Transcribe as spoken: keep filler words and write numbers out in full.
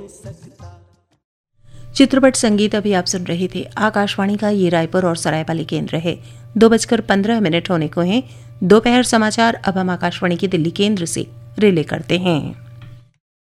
चित्रपट संगीत अभी आप सुन रहे थे। आकाशवाणी का ये रायपुर और सरायपाली केंद्र है। दो बजकर पंद्रह मिनट होने को हैं। दोपहर समाचार अब हम आकाशवाणी के दिल्ली केंद्र से रिले करते हैं।